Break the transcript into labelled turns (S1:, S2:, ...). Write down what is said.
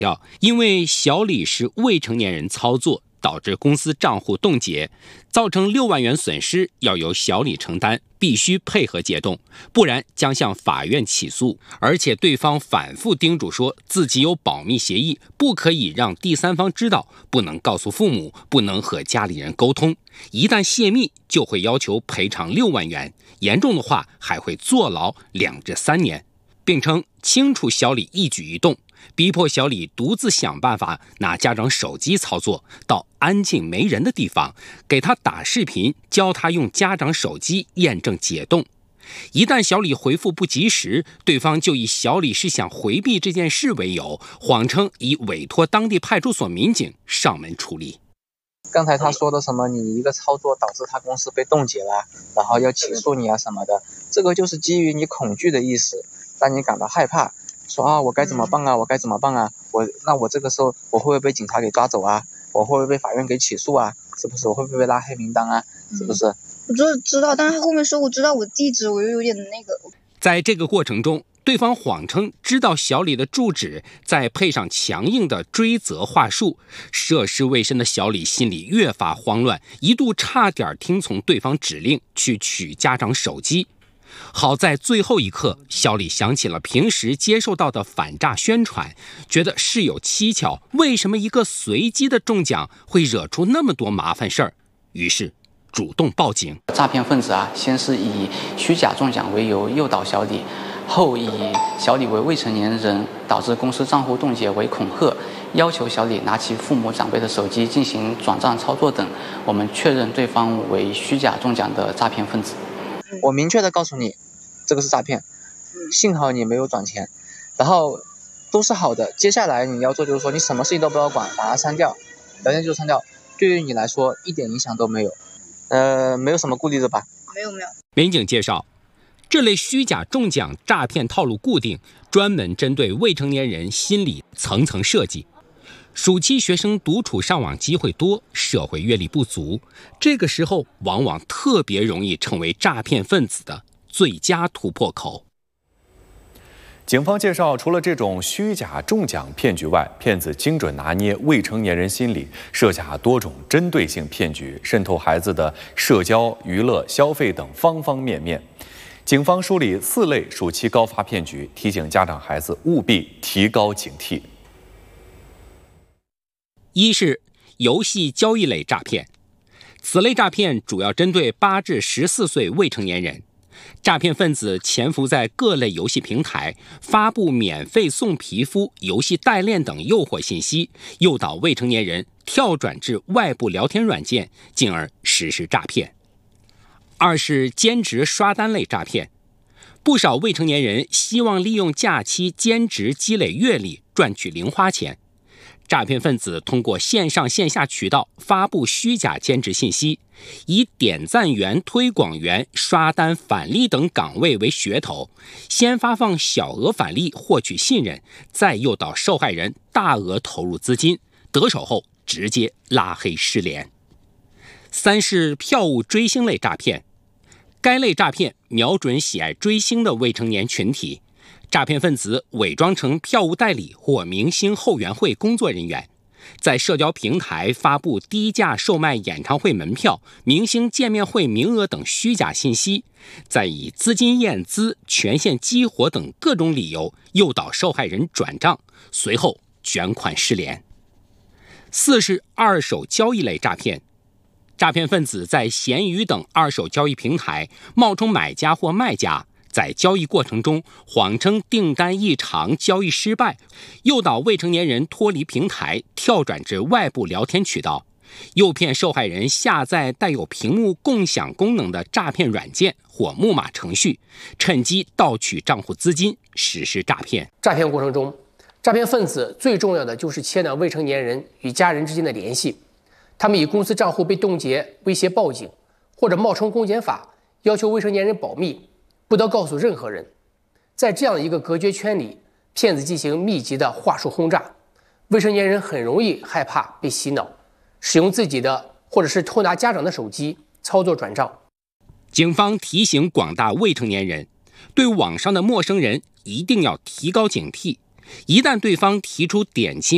S1: 因为小李是未成年人操作，导致公司账户冻结，造成6万元损失，要由小李承担，必须配合解冻，不然将向法院起诉。而且对方反复叮嘱说自己有保密协议，不可以让第三方知道，不能告诉父母，不能和家里人沟通，一旦泄密就会要求赔偿6万元，严重的话还会坐牢2至3年，并称清楚小李一举一动，逼迫小李独自想办法拿家长手机操作，到安静没人的地方给他打视频，教他用家长手机验证解冻。一旦小李回复不及时，对方就以小李是想回避这件事为由，谎称已委托当地派出所民警上门处理。
S2: 刚才他说的什么你一个操作导致他公司被冻结了，然后要起诉你啊什么的，这个就是基于你恐惧的意思，让你感到害怕，说啊我该怎么办啊，我该怎么办啊，我这个时候我会不会被警察给抓走啊，我会不会被法院给起诉啊，是不是，我会不会被拉黑名单啊，是不是？
S3: 我知道，但是他后面说我知道我地址，我又有点那个。
S1: 在这个过程中，对方谎称知道小李的住址，再配上强硬的追责话术，涉世未深的小李心里越发慌乱，一度差点听从对方指令去取家长手机。好在最后一刻，小李想起了平时接受到的反诈宣传，觉得事有蹊跷，为什么一个随机的中奖会惹出那么多麻烦事儿？于是主动报警。
S4: 诈骗分子先是以虚假中奖为由诱导小李，后以小李为未成年人导致公司账户冻结为恐吓，要求小李拿其父母长辈的手机进行转账操作等。我们确认对方为虚假中奖的诈骗分子。
S2: 我明确的告诉你，这个是诈骗，幸好你没有转钱，然后都是好的。接下来你要做就是说，你什么事情都不要管，把它删掉，聊天就删掉，对于你来说一点影响都没有。没有什么顾虑的吧？
S3: 没有。
S1: 民警介绍，这类虚假中奖诈骗套路固定，专门针对未成年人心理层层设计。暑期学生独处上网机会多，社会阅历不足，这个时候往往特别容易成为诈骗分子的最佳突破口。
S5: 警方介绍，除了这种虚假中奖骗局外，骗子精准拿捏未成年人心理，设下多种针对性骗局，渗透孩子的社交、娱乐、消费等方方面面。警方梳理4类暑期高发骗局，提醒家长孩子务必提高警惕。
S1: 一是游戏交易类诈骗，此类诈骗主要针对8至14岁未成年人。诈骗分子潜伏在各类游戏平台，发布免费送皮肤、游戏代练等诱惑信息，诱导未成年人跳转至外部聊天软件，进而实施诈骗。二是兼职刷单类诈骗，不少未成年人希望利用假期兼职积累阅历，赚取零花钱。诈骗分子通过线上线下渠道发布虚假兼职信息，以点赞员、推广员、刷单返利等岗位为噱头，先发放小额返利获取信任，再诱导受害人大额投入资金，得手后直接拉黑失联。三是票务追星类诈骗，该类诈骗瞄准喜爱追星的未成年群体。诈骗分子伪装成票务代理或明星后援会工作人员，在社交平台发布低价售卖演唱会门票、明星见面会名额等虚假信息，再以资金验资、权限激活等各种理由诱导受害人转账，随后卷款失联。四是二手交易类诈骗，诈骗分子在闲鱼等二手交易平台冒充买家或卖家，在交易过程中谎称订单异常、交易失败，诱导未成年人脱离平台，跳转至外部聊天渠道，诱骗受害人下载带有屏幕共享功能的诈骗软件或木马程序，趁机盗取账户资金，实施诈骗。
S6: 诈骗过程中，诈骗分子最重要的就是切断未成年人与家人之间的联系。他们以公司账户被冻结威胁报警，或者冒充公检法要求未成年人保密，不得告诉任何人。在这样一个隔绝圈里，骗子进行密集的话术轰炸，未成年人很容易害怕被洗脑，使用自己的或者是偷拿家长的手机操作转账。
S1: 警方提醒广大未成年人，对网上的陌生人一定要提高警惕，一旦对方提出点心